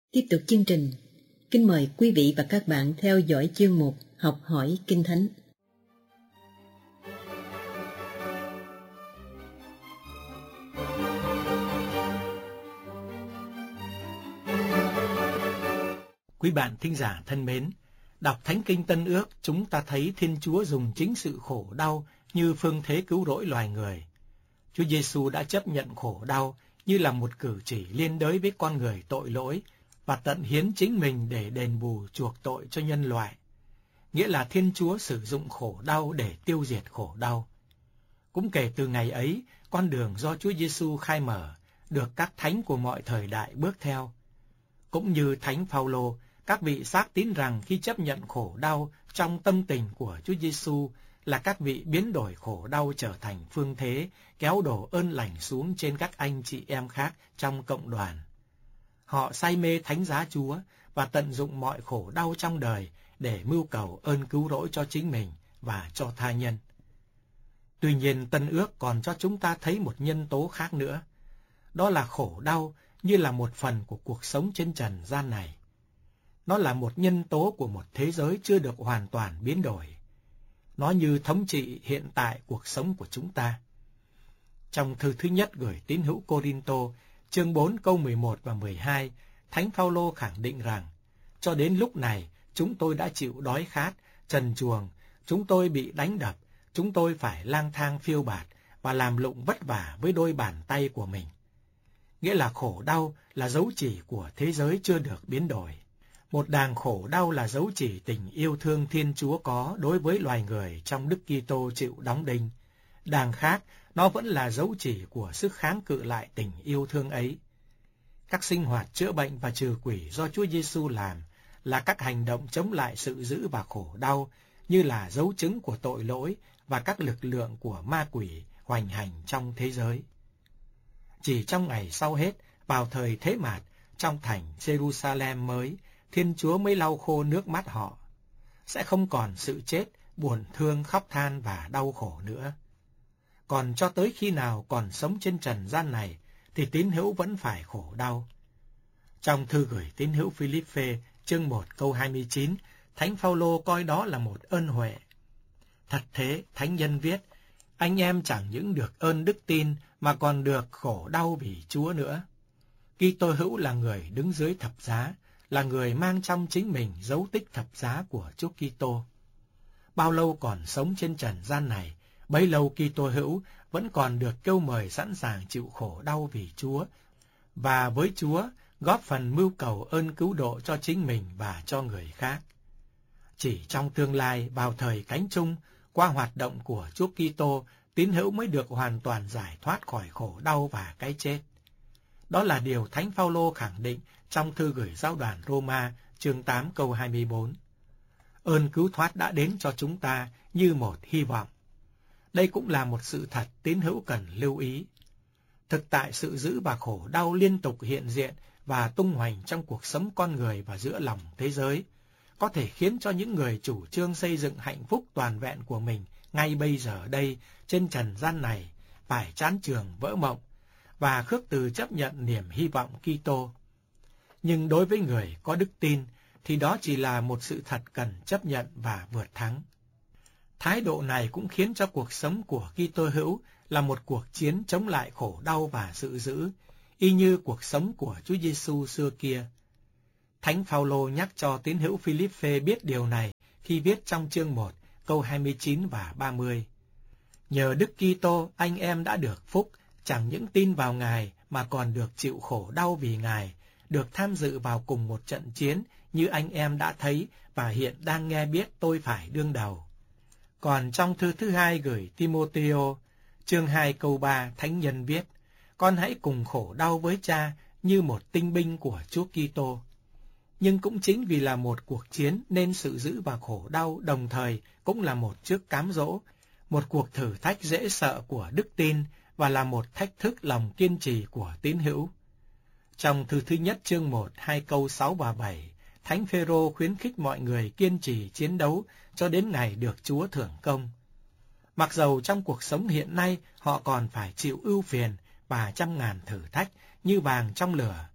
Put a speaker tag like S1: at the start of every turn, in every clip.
S1: Tiếp tục chương trình, kính mời quý vị và các bạn theo dõi chương mục Học hỏi Kinh Thánh.
S2: Quý bạn thính giả thân mến, đọc Thánh Kinh Tân Ước, chúng ta thấy Thiên Chúa dùng chính sự khổ đau như phương thế cứu rỗi loài người. Chúa Giêsu đã chấp nhận khổ đau như là một cử chỉ liên đới với con người tội lỗi và tận hiến chính mình để đền bù chuộc tội cho nhân loại. Nghĩa là Thiên Chúa sử dụng khổ đau để tiêu diệt khổ đau. Cũng kể từ ngày ấy, con đường do Chúa Giêsu khai mở được các thánh của mọi thời đại bước theo. Cũng như Thánh Phaolô, các vị xác tín rằng khi chấp nhận khổ đau trong tâm tình của Chúa Giêsu là các vị biến đổi khổ đau trở thành phương thế, kéo đổ ơn lành xuống trên các anh chị em khác trong cộng đoàn. Họ say mê thánh giá Chúa và tận dụng mọi khổ đau trong đời để mưu cầu ơn cứu rỗi cho chính mình và cho tha nhân. Tuy nhiên, Tân Ước còn cho chúng ta thấy một nhân tố khác nữa. Đó là khổ đau như là một phần của cuộc sống trên trần gian này. Nó là một nhân tố của một thế giới chưa được hoàn toàn biến đổi. Nó như thống trị hiện tại cuộc sống của chúng ta. Trong thư thứ nhất gửi tín hữu Cô-rinh-tô, chương 4 câu 11 và 12, Thánh Phaolô khẳng định rằng, cho đến lúc này, chúng tôi đã chịu đói khát, trần truồng, chúng tôi bị đánh đập, chúng tôi phải lang thang phiêu bạt và làm lụng vất vả với đôi bàn tay của mình. Nghĩa là khổ đau là dấu chỉ của thế giới chưa được biến đổi. Một đàng khổ đau là dấu chỉ tình yêu thương Thiên Chúa có đối với loài người trong Đức Kitô chịu đóng đinh. Đàng khác, nó vẫn là dấu chỉ của sức kháng cự lại tình yêu thương ấy. Các sinh hoạt chữa bệnh và trừ quỷ do Chúa Giêsu làm là các hành động chống lại sự dữ và khổ đau, như là dấu chứng của tội lỗi và các lực lượng của ma quỷ hoành hành trong thế giới. Chỉ trong ngày sau hết, vào thời thế mạt, trong thành Jerusalem mới, Thiên Chúa mới lau khô nước mắt họ. Sẽ không còn sự chết, buồn thương, khóc than và đau khổ nữa. Còn cho tới khi nào còn sống trên trần gian này, thì tín hữu vẫn phải khổ đau. Trong thư gửi tín hữu Philippe, chương 1 câu 29, Thánh Phaolô coi đó là một ơn huệ. Thật thế, Thánh nhân viết, anh em chẳng những được ơn đức tin mà còn được khổ đau vì Chúa nữa. Kitô hữu là người đứng dưới thập giá, là người mang trong chính mình dấu tích thập giá của Chúa Kitô. Bao lâu còn sống trên trần gian này, bấy lâu Kitô hữu vẫn còn được kêu mời sẵn sàng chịu khổ đau vì Chúa, và với Chúa góp phần mưu cầu ơn cứu độ cho chính mình và cho người khác. Chỉ trong tương lai, vào thời cánh chung, qua hoạt động của Chúa Kitô, tín hữu mới được hoàn toàn giải thoát khỏi khổ đau và cái chết. Đó là điều Thánh Phaolô khẳng định trong thư gửi giáo đoàn Roma, chương 8 câu 24. Ơn cứu thoát đã đến cho chúng ta như một hy vọng. Đây cũng là một sự thật tín hữu cần lưu ý. Thực tại sự dữ và khổ đau liên tục hiện diện và tung hoành trong cuộc sống con người và giữa lòng thế giới, có thể khiến cho những người chủ trương xây dựng hạnh phúc toàn vẹn của mình ngay bây giờ đây trên trần gian này phải chán chường vỡ mộng và khước từ chấp nhận niềm hy vọng Kitô. Nhưng đối với người có đức tin thì đó chỉ là một sự thật cần chấp nhận và vượt thắng. Thái độ này cũng khiến cho cuộc sống của Kitô hữu là một cuộc chiến chống lại khổ đau và sự dữ, y như cuộc sống của Chúa Giêsu xưa kia. Thánh Phaolô nhắc cho tín hữu Philippe biết điều này khi viết trong chương 1, câu 29 và 30. Nhờ Đức Kitô anh em đã được phúc, chẳng những tin vào Ngài mà còn được chịu khổ đau vì Ngài, được tham dự vào cùng một trận chiến như anh em đã thấy và hiện đang nghe biết tôi phải đương đầu. Còn trong thư thứ hai gửi Timôthêô, chương 2 câu 3, Thánh nhân viết, con hãy cùng khổ đau với cha như một tinh binh của Chúa Kitô. Nhưng cũng chính vì là một cuộc chiến nên sự dữ và khổ đau đồng thời cũng là một trước cám dỗ, một cuộc thử thách dễ sợ của đức tin và là một thách thức lòng kiên trì của tín hữu. Trong thư thứ nhất chương 1, 2 câu 6 và 7, Thánh Phêrô khuyến khích mọi người kiên trì chiến đấu cho đến ngày được Chúa thưởng công. Mặc dầu trong cuộc sống hiện nay họ còn phải chịu ưu phiền và trăm ngàn thử thách như vàng trong lửa,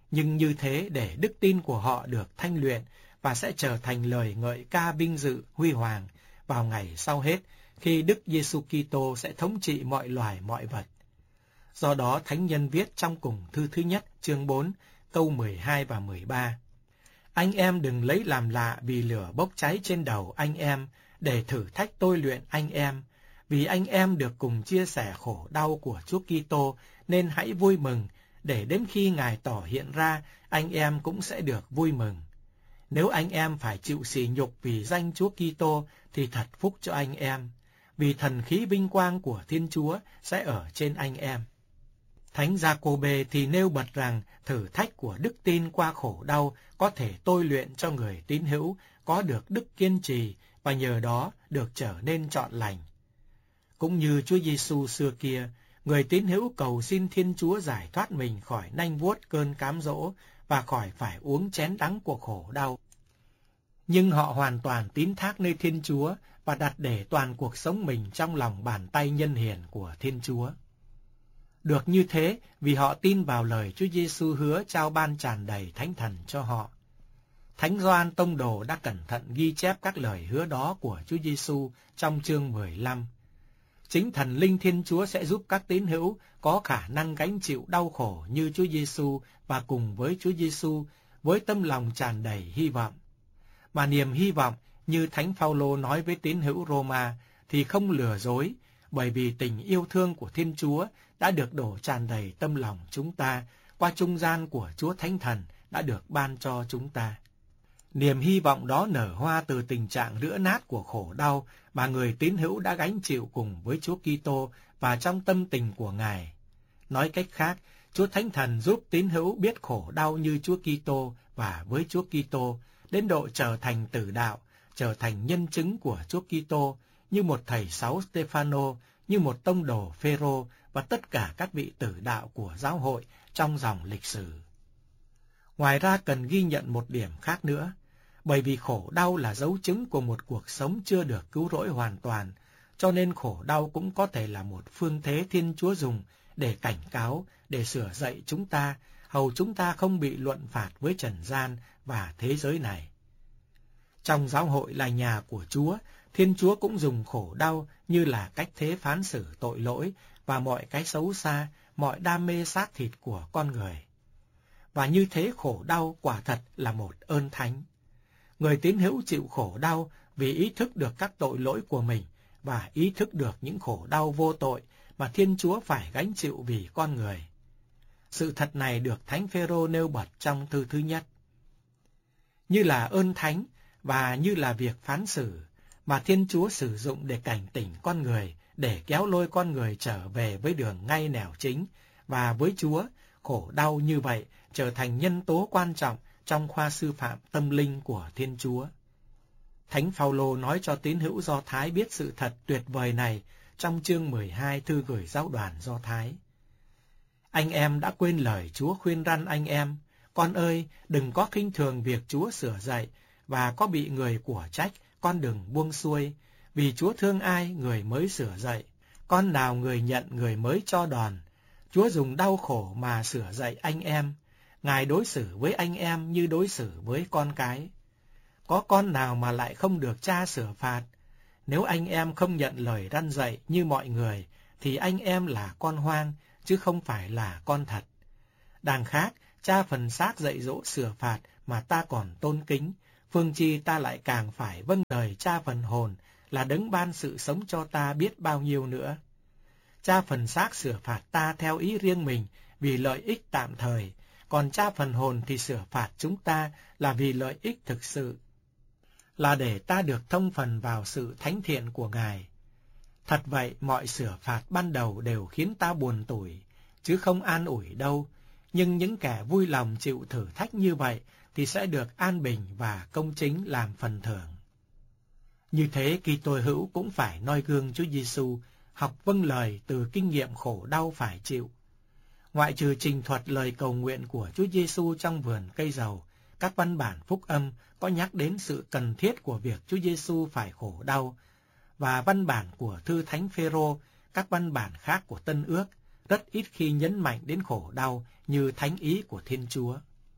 S2: Nhưng như thế để đức tin của họ được thanh luyện và sẽ trở thành lời ngợi ca vinh dự huy hoàng vào ngày sau hết, khi Đức Giêsu Kitô sẽ thống trị mọi loài mọi vật. Do đó thánh nhân viết trong cùng thư thứ nhất chương 4 câu 12 và 13: Anh em đừng lấy làm lạ vì lửa bốc cháy trên đầu anh em, để thử thách tôi luyện anh em. Vì anh em được cùng chia sẻ khổ đau của Chúa Kitô, nên hãy vui mừng, để đến khi Ngài tỏ hiện ra, anh em cũng sẽ được vui mừng. Nếu anh em phải chịu sỉ nhục vì danh Chúa Kitô, thì thật phúc cho anh em, vì thần khí vinh quang của Thiên Chúa sẽ ở trên anh em. Thánh Gia-cô-bê thì nêu bật rằng thử thách của đức tin qua khổ đau có thể tôi luyện cho người tín hữu có được đức kiên trì và nhờ đó được trở nên trọn lành. Cũng như Chúa Giêsu xưa kia, người tín hữu cầu xin Thiên Chúa giải thoát mình khỏi nanh vuốt cơn cám dỗ và khỏi phải uống chén đắng của khổ đau. Nhưng họ hoàn toàn tín thác nơi Thiên Chúa và đặt để toàn cuộc sống mình trong lòng bàn tay nhân hiền của Thiên Chúa. Được như thế vì họ tin vào lời Chúa Giêsu hứa trao ban tràn đầy Thánh Thần cho họ. Thánh Gioan Tông Đồ đã cẩn thận ghi chép các lời hứa đó của Chúa Giêsu trong chương 15. Chính Thần Linh Thiên Chúa sẽ giúp các tín hữu có khả năng gánh chịu đau khổ như Chúa Giêsu và cùng với Chúa Giêsu với tâm lòng tràn đầy hy vọng. Mà niềm hy vọng như Thánh Phaolô nói với tín hữu Roma thì không lừa dối, bởi vì tình yêu thương của Thiên Chúa đã được đổ tràn đầy tâm lòng chúng ta qua trung gian của Chúa Thánh Thần đã được ban cho chúng ta. Niềm hy vọng đó nở hoa từ tình trạng rữa nát của khổ đau mà người tín hữu đã gánh chịu cùng với Chúa Kitô và trong tâm tình của Ngài. Nói cách khác, Chúa Thánh Thần giúp tín hữu biết khổ đau như Chúa Kitô và với Chúa Kitô, đến độ trở thành tử đạo, trở thành nhân chứng của Chúa Kitô, như một thầy sáu Stefano, như một tông đồ Phêrô và tất cả các vị tử đạo của giáo hội trong dòng lịch sử. Ngoài ra cần ghi nhận một điểm khác nữa, bởi vì khổ đau là dấu chứng của một cuộc sống chưa được cứu rỗi hoàn toàn, cho nên khổ đau cũng có thể là một phương thế Thiên Chúa dùng để cảnh cáo, để sửa dạy chúng ta, hầu chúng ta không bị luận phạt với trần gian và thế giới này. Trong giáo hội là nhà của Chúa, Thiên Chúa cũng dùng khổ đau như là cách thế phán xử tội lỗi và mọi cái xấu xa, mọi đam mê xác thịt của con người. Và như thế khổ đau quả thật là một ơn thánh. Người tín hữu chịu khổ đau vì ý thức được các tội lỗi của mình và ý thức được những khổ đau vô tội mà Thiên Chúa phải gánh chịu vì con người. Sự thật này được Thánh Phêrô nêu bật trong thư thứ nhất. Như là ơn thánh và như là việc phán xử mà Thiên Chúa sử dụng để cảnh tỉnh con người, để kéo lôi con người trở về với đường ngay nẻo chính, và với Chúa, khổ đau như vậy trở thành nhân tố quan trọng trong khoa sư phạm tâm linh của Thiên Chúa. Thánh Phaolô nói cho tín hữu Do Thái biết sự thật tuyệt vời này trong chương 12 thư gửi giáo đoàn Do Thái. Anh em đã quên lời Chúa khuyên răn anh em, con ơi, đừng có khinh thường việc Chúa sửa dạy, và có bị người của trách, con đừng buông xuôi, vì Chúa thương ai người mới sửa dạy, con nào người nhận người mới cho đòn. Chúa dùng đau khổ mà sửa dạy anh em, Ngài đối xử với anh em như đối xử với con cái. Có con nào mà lại không được cha sửa phạt? Nếu anh em không nhận lời răn dạy như mọi người, thì anh em là con hoang, chứ không phải là con thật. Đằng khác, cha phần xác dạy dỗ sửa phạt mà ta còn tôn kính, phương chi ta lại càng phải vâng lời cha phần hồn là đấng ban sự sống cho ta biết bao nhiêu nữa. Cha phần xác sửa phạt ta theo ý riêng mình vì lợi ích tạm thời, còn cha phần hồn thì sửa phạt chúng ta là vì lợi ích thực sự, là để ta được thông phần vào sự thánh thiện của Ngài. Thật vậy, mọi sửa phạt ban đầu đều khiến ta buồn tủi, chứ không an ủi đâu, nhưng những kẻ vui lòng chịu thử thách như vậy thì sẽ được an bình và công chính làm phần thưởng. Như thế, Kitô hữu cũng phải noi gương Chúa Giêsu, học vâng lời từ kinh nghiệm khổ đau phải chịu. Ngoại trừ trình thuật lời cầu nguyện của Chúa Giêsu trong vườn cây dầu, các văn bản phúc âm có nhắc đến sự cần thiết của việc Chúa Giêsu phải khổ đau, và văn bản của thư Thánh Phêrô, các văn bản khác của Tân Ước rất ít khi nhấn mạnh đến khổ đau như thánh ý của Thiên Chúa.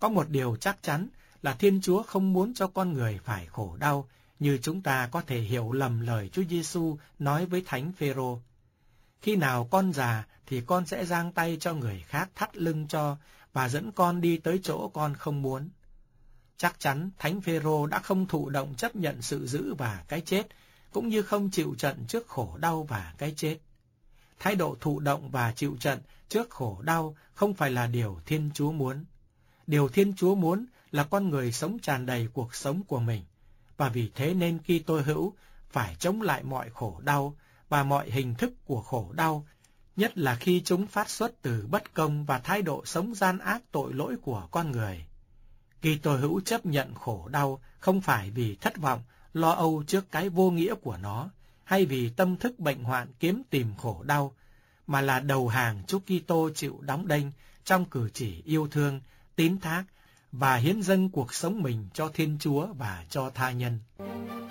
S2: Có một điều chắc chắn là Thiên Chúa không muốn cho con người phải khổ đau, như chúng ta có thể hiểu lầm lời Chúa Giêsu nói với Thánh Phêrô. Khi nào con già thì con sẽ giang tay cho người khác thắt lưng cho và dẫn con đi tới chỗ con không muốn. Chắc chắn Thánh Phêrô đã không thụ động chấp nhận sự dữ và cái chết, cũng như không chịu trận trước khổ đau và cái chết. Thái độ thụ động và chịu trận trước khổ đau không phải là điều Thiên Chúa muốn. Điều Thiên Chúa muốn là con người sống tràn đầy cuộc sống của mình, và vì thế nên Kitô hữu phải chống lại mọi khổ đau và mọi hình thức của khổ đau, nhất là khi chúng phát xuất từ bất công và thái độ sống gian ác tội lỗi của con người. Kitô hữu chấp nhận khổ đau không phải vì thất vọng, lo âu trước cái vô nghĩa của nó, hay vì tâm thức bệnh hoạn kiếm tìm khổ đau, mà là đầu hàng Chúa Kitô chịu đóng đinh trong cử chỉ yêu thương, tín thác và hiến dâng cuộc sống mình cho Thiên Chúa và cho tha nhân.